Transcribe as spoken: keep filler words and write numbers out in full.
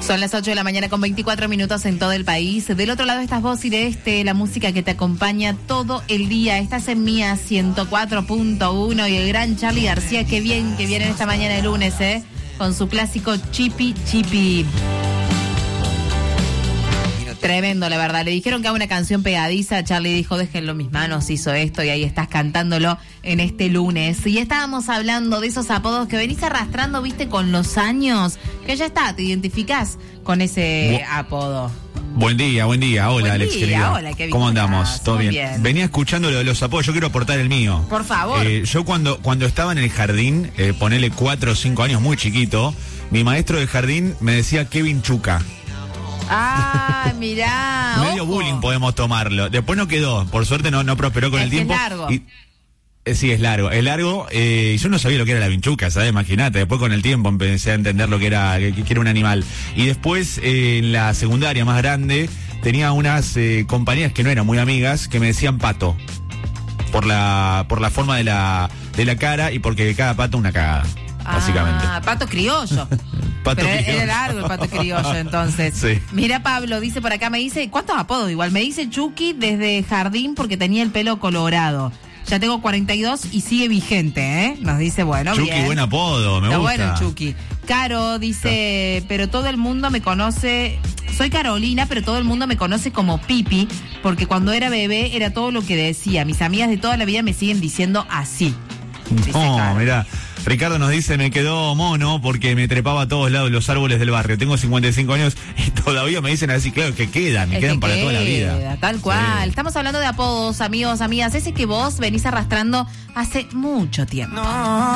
Son las ocho de la mañana con veinticuatro minutos en todo el país. Del otro lado estás vos y de este, la música que te acompaña todo el día. Estás en Mía ciento cuatro punto uno y el gran Charly García, qué bien que viene esta mañana de lunes, ¿eh? Con su clásico Chipi Chipi. Tremendo, la verdad. Le dijeron que haga una canción pegadiza. Charly dijo, déjenlo en mis manos, hizo esto y ahí estás cantándolo en este lunes. Y estábamos hablando de esos apodos que venís arrastrando, viste, con los años, que ya está, te identificás con ese Bu- apodo. Buen día, buen día. Hola, buen Alex, día, querido. hola, Kevin. ¿Cómo andamos? ¿Todo bien? bien? Venía escuchando lo de los apodos, yo quiero aportar el mío. Por favor. Eh, yo cuando, cuando estaba en el jardín, eh, ponele cuatro o cinco años, muy chiquito, mi maestro de jardín me decía Kevin Chuca. Ah, mirá. Medio ojo. bullying podemos tomarlo. Después no quedó, por suerte no, no prosperó con Es el que tiempo. es largo. Y, eh, sí, es largo, es largo. Eh, yo no sabía lo que era la vinchuca, ¿sabes? Imagínate. Después con el tiempo empecé a entender lo que era, que, que era un animal. Y después, eh, en la secundaria más grande, tenía unas eh, compañeras que no eran muy amigas, que me decían pato. Por la, por la forma de la, de la cara y porque cada pato una cagada. Básicamente. Ah, pato criollo. Pato Pero criollo. era largo el pato criollo, entonces. Sí. Mira, Pablo, dice por acá, me dice, ¿cuántos apodos? Igual, me dice Chucky desde jardín porque tenía el pelo colorado. Ya tengo cuarenta y dos y sigue vigente, ¿eh? Nos dice, bueno, Chucky, bien. buen apodo, me Está gusta. bueno, Chucky. Caro dice, pero todo el mundo me conoce, soy Carolina, pero todo el mundo me conoce como Pipi, porque cuando era bebé era todo lo que decía. Mis amigas de toda la vida me siguen diciendo así. Dice No, Caro. mirá. Ricardo nos dice, me quedó mono porque me trepaba a todos lados los árboles del barrio. Tengo cincuenta y cinco años y todavía me dicen así, claro, que quedan, me Es quedan que para queda, toda la vida. Tal cual. Sí. Estamos hablando de apodos, amigos, amigas. Ese que vos venís arrastrando hace mucho tiempo. No.